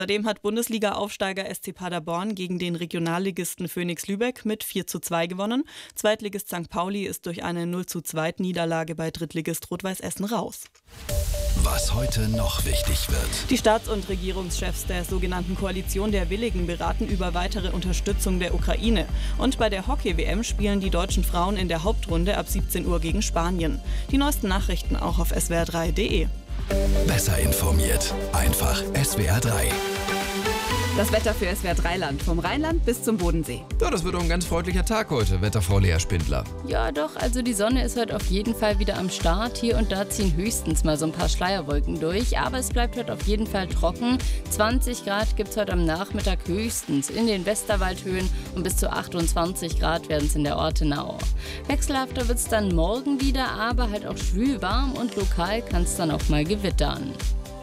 Außerdem hat Bundesliga-Aufsteiger SC Paderborn gegen den Regionalligisten Phönix Lübeck mit 4:2 gewonnen. Zweitligist St. Pauli ist durch eine 0:2 Niederlage bei Drittligist Rot-Weiß Essen raus. Was heute noch wichtig wird. Die Staats- und Regierungschefs der sogenannten Koalition der Willigen beraten über weitere Unterstützung der Ukraine. Und bei der Hockey-WM spielen die deutschen Frauen in der Hauptrunde ab 17 Uhr gegen Spanien. Die neuesten Nachrichten auch auf swr3.de. Besser informiert. Einfach SWR3. Das Wetter für SWR3-Land, vom Rheinland bis zum Bodensee. Ja, das wird doch ein ganz freundlicher Tag heute, Wetterfrau Lea Spindler. Ja doch, also die Sonne ist heute auf jeden Fall wieder am Start. Hier und da ziehen höchstens mal so ein paar Schleierwolken durch, aber es bleibt heute auf jeden Fall trocken. 20 Grad gibt es heute am Nachmittag höchstens in den Westerwaldhöhen und bis zu 28 Grad werden es in der Ortenau. Wechselhafter wird es dann morgen wieder, aber halt auch schwül warm und lokal kann es dann auch mal gewittern.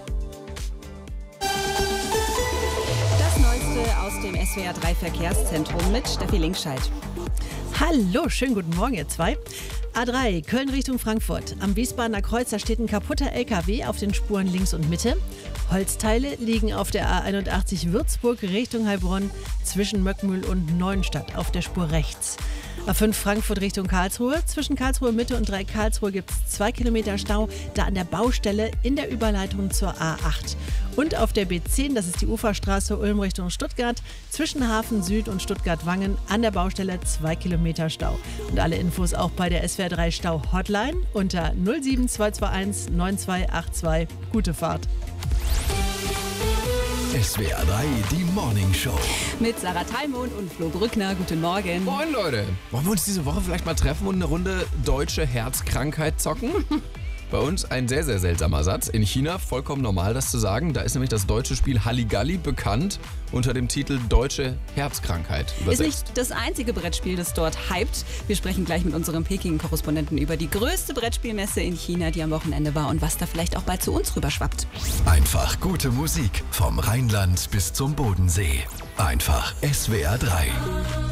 Aus dem SWR3 Verkehrszentrum mit Steffi Linkscheid. Hallo, schönen guten Morgen ihr zwei. A3, Köln Richtung Frankfurt. Am Wiesbadener Kreuz, da steht ein kaputter LKW auf den Spuren links und Mitte. Holzteile liegen auf der A81 Würzburg Richtung Heilbronn zwischen Möckmühl und Neuenstadt auf der Spur rechts. A5 Frankfurt Richtung Karlsruhe. Zwischen Karlsruhe Mitte und Dreieck Karlsruhe gibt es 2 Kilometer Stau, da an der Baustelle in der Überleitung zur A8. Und auf der B10, das ist die Uferstraße Ulm Richtung Stuttgart, zwischen Hafen Süd und Stuttgart-Wangen an der Baustelle 2 Kilometer Stau. Und alle Infos auch bei der SWR3 Stau Hotline unter 07221 9282. Gute Fahrt. SWR3, die Morning Show. Mit Sarah Thalmond und Flo Brückner. Guten Morgen. Moin Leute, wollen wir uns diese Woche vielleicht mal treffen und eine Runde deutsche Herzkrankheit zocken? Bei uns ein sehr, sehr seltsamer Satz. In China vollkommen normal, das zu sagen. Da ist nämlich das deutsche Spiel Halligalli bekannt unter dem Titel Deutsche Herzkrankheit übersetzt. Ist nicht das einzige Brettspiel, das dort hypt. Wir sprechen gleich mit unserem Peking-Korrespondenten über die größte Brettspielmesse in China, die am Wochenende war und was da vielleicht auch bald zu uns rüberschwappt. Einfach gute Musik vom Rheinland bis zum Bodensee. Einfach SWR3.